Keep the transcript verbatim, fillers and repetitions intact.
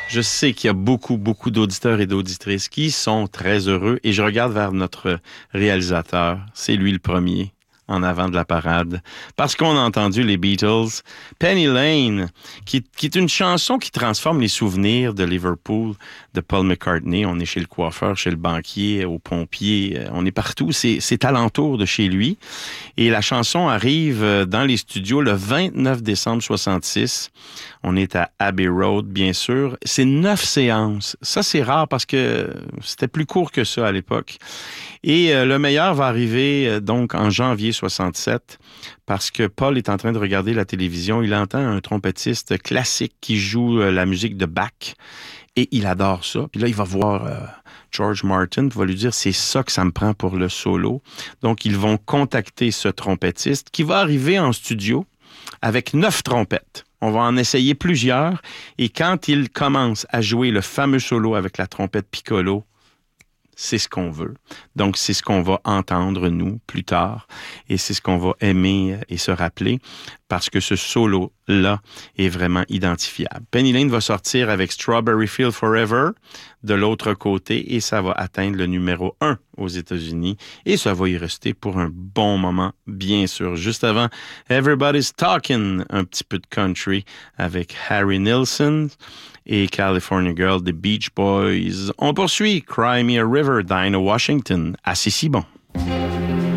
Je sais qu'il y a beaucoup, beaucoup d'auditeurs et d'auditrices qui sont très heureux et je regarde vers notre réalisateur. C'est lui le premier en avant de la parade. Parce qu'on a entendu les Beatles, Penny Lane, qui, qui est une chanson qui transforme les souvenirs de Liverpool, de Paul McCartney. On est chez le coiffeur, chez le banquier, au pompier, on est partout. C'est, c'est alentour de chez lui. Et la chanson arrive dans les studios le vingt-neuf décembre soixante-six. On est à Abbey Road, bien sûr. C'est neuf séances. Ça, c'est rare parce que c'était plus court que ça à l'époque. Et euh, le meilleur va arriver euh, donc en janvier soixante-sept parce que Paul est en train de regarder la télévision. Il entend un trompettiste classique qui joue euh, la musique de Bach et il adore ça. Puis là, il va voir euh, George Martin, puis va lui dire « c'est ça que ça me prend pour le solo ». Donc, ils vont contacter ce trompettiste qui va arriver en studio avec neuf trompettes. On va en essayer plusieurs et quand il commence à jouer le fameux solo avec la trompette piccolo, c'est ce qu'on veut. Donc, c'est ce qu'on va entendre, nous, plus tard. Et c'est ce qu'on va aimer et se rappeler parce que ce solo-là est vraiment identifiable. Penny Lane va sortir avec Strawberry Field Forever de l'autre côté et ça va atteindre le numéro un aux États-Unis et ça va y rester pour un bon moment, bien sûr. Juste avant, Everybody's Talking, un petit peu de country avec Harry Nilsson et California Girl des Beach Boys. On poursuit Cry Me a River, Dinah Washington. Assez si bon.